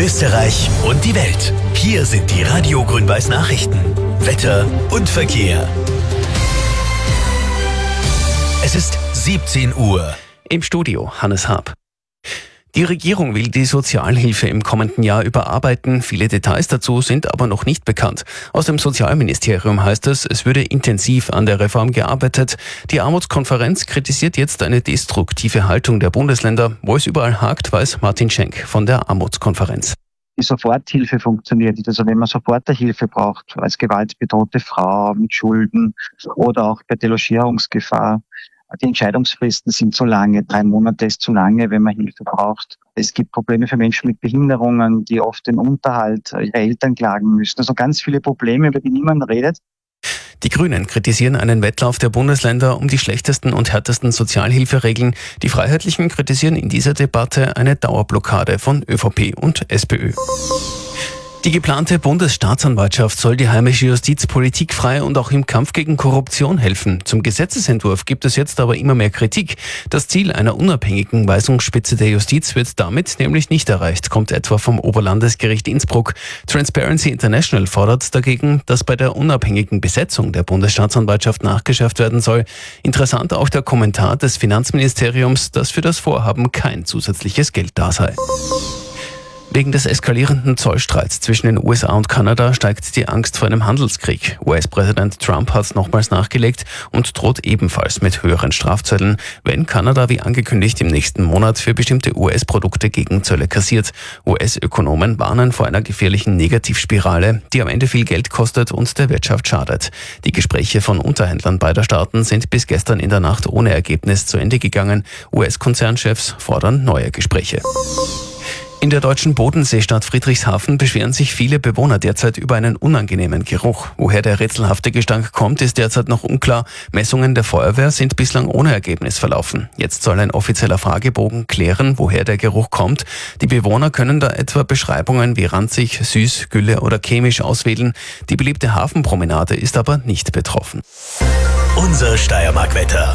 Österreich und die Welt. Hier sind die Radio Grün-Weiß Nachrichten. Wetter und Verkehr. Es ist 17 Uhr. Im Studio Hannes Haab. Die Regierung will die Sozialhilfe im kommenden Jahr überarbeiten. Viele Details dazu sind aber noch nicht bekannt. Aus dem Sozialministerium heißt es würde intensiv an der Reform gearbeitet. Die Armutskonferenz kritisiert jetzt eine destruktive Haltung der Bundesländer. Wo es überall hakt, weiß Martin Schenk von der Armutskonferenz. Die Soforthilfe funktioniert nicht. Also wenn man Soforthilfe braucht, als gewaltbedrohte Frau mit Schulden oder auch bei Delogierungsgefahr, die Entscheidungsfristen sind zu lange. 3 Monate ist zu lange, wenn man Hilfe braucht. Es gibt Probleme für Menschen mit Behinderungen, die oft den Unterhalt ihrer Eltern klagen müssen. Also ganz viele Probleme, über die niemand redet. Die Grünen kritisieren einen Wettlauf der Bundesländer um die schlechtesten und härtesten Sozialhilferegeln. Die Freiheitlichen kritisieren in dieser Debatte eine Dauerblockade von ÖVP und SPÖ. Die geplante Bundesstaatsanwaltschaft soll die heimische Justiz politikfrei und auch im Kampf gegen Korruption helfen. Zum Gesetzesentwurf gibt es jetzt aber immer mehr Kritik. Das Ziel einer unabhängigen Weisungsspitze der Justiz wird damit nämlich nicht erreicht, kommt etwa vom Oberlandesgericht Innsbruck. Transparency International fordert dagegen, dass bei der unabhängigen Besetzung der Bundesstaatsanwaltschaft nachgeschärft werden soll. Interessant auch der Kommentar des Finanzministeriums, dass für das Vorhaben kein zusätzliches Geld da sei. Wegen des eskalierenden Zollstreits zwischen den USA und Kanada steigt die Angst vor einem Handelskrieg. US-Präsident Trump hat nochmals nachgelegt und droht ebenfalls mit höheren Strafzöllen, wenn Kanada wie angekündigt im nächsten Monat für bestimmte US-Produkte Gegenzölle kassiert. US-Ökonomen warnen vor einer gefährlichen Negativspirale, die am Ende viel Geld kostet und der Wirtschaft schadet. Die Gespräche von Unterhändlern beider Staaten sind bis gestern in der Nacht ohne Ergebnis zu Ende gegangen. US-Konzernchefs fordern neue Gespräche. In der deutschen Bodenseestadt Friedrichshafen beschweren sich viele Bewohner derzeit über einen unangenehmen Geruch. Woher der rätselhafte Gestank kommt, ist derzeit noch unklar. Messungen der Feuerwehr sind bislang ohne Ergebnis verlaufen. Jetzt soll ein offizieller Fragebogen klären, woher der Geruch kommt. Die Bewohner können da etwa Beschreibungen wie ranzig, süß, Gülle oder chemisch auswählen. Die beliebte Hafenpromenade ist aber nicht betroffen. Unser Steiermark-Wetter.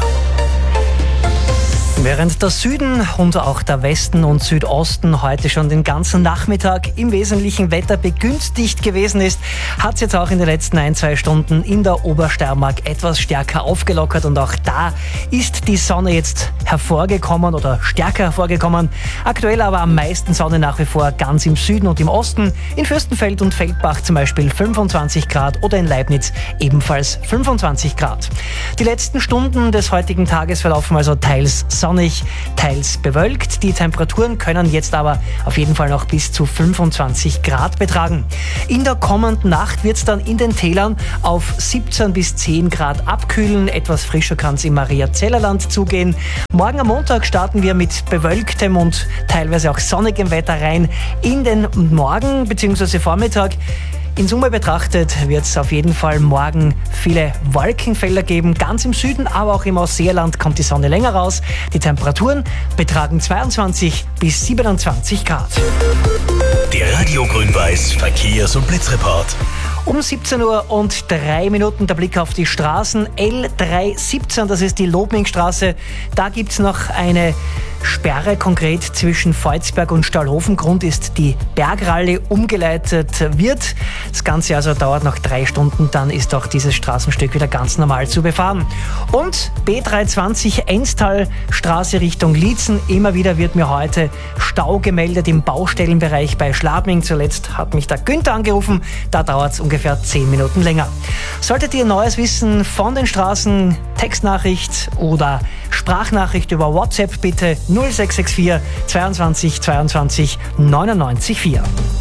Während der Süden und auch der Westen und Südosten heute schon den ganzen Nachmittag im wesentlichen Wetter begünstigt gewesen ist, hat es jetzt auch in den letzten 1-2 Stunden in der Obersteiermark etwas stärker aufgelockert und auch da ist die Sonne jetzt hervorgekommen oder stärker hervorgekommen. Aktuell aber am meisten Sonne nach wie vor ganz im Süden und im Osten. In Fürstenfeld und Feldbach zum Beispiel 25 Grad oder in Leibniz ebenfalls 25 Grad. Die letzten Stunden des heutigen Tages verlaufen also teils sonnig, teils bewölkt. Die Temperaturen können jetzt aber auf jeden Fall noch bis zu 25 Grad betragen. In der kommenden Nacht wird es dann in den Tälern auf 17 bis 10 Grad abkühlen. Etwas frischer kann es im Maria-Zeller-Land zugehen. Morgen am Montag starten wir mit bewölktem und teilweise auch sonnigem Wetter rein in den Morgen bzw. Vormittag. In Summe betrachtet wird es auf jeden Fall morgen viele Wolkenfelder geben. Ganz im Süden, aber auch im Ausseerland kommt die Sonne länger raus. Die Temperaturen betragen 22 bis 27 Grad. Der Radio Grün-Weiß Verkehrs- und Blitzreport. Um 17 Uhr und 3 Minuten der Blick auf die Straßen. L317, das ist die Lobmingstraße. Da gibt es noch eine Sperre, konkret zwischen Volzberg und Stahlhofen. Grund ist, die Bergrallye umgeleitet wird. Das Ganze also dauert noch 3 Stunden, dann ist auch dieses Straßenstück wieder ganz normal zu befahren. Und B320 Enstalstraße Richtung Liezen. Immer wieder wird mir heute Stau gemeldet im Baustellenbereich bei Schladming. Zuletzt hat mich der Günther angerufen. Da dauert es ungefähr 10 Minuten länger. Solltet ihr Neues wissen von den Straßen, Textnachricht oder Sprachnachricht über WhatsApp bitte 0664 22 22 99 4.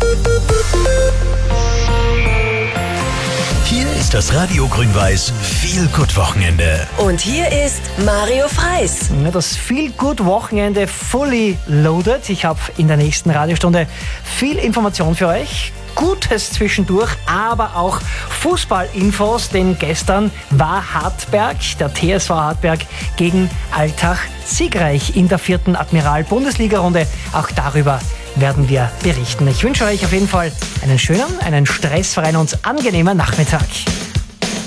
Hier ist das Radio Grün-Weiß Feel-Good-Wochenende. Und hier ist Mario Freis. Ja, das Feel-Good-Wochenende fully loaded. Ich habe in der nächsten Radiostunde viel Information für euch. Gutes zwischendurch, aber auch Fußballinfos, denn gestern war Hartberg, der TSV Hartberg, gegen Altach siegreich in der 4. Admiral-Bundesliga-Runde. Auch darüber werden wir berichten. Ich wünsche euch auf jeden Fall einen schönen, einen stressfreien und angenehmen Nachmittag.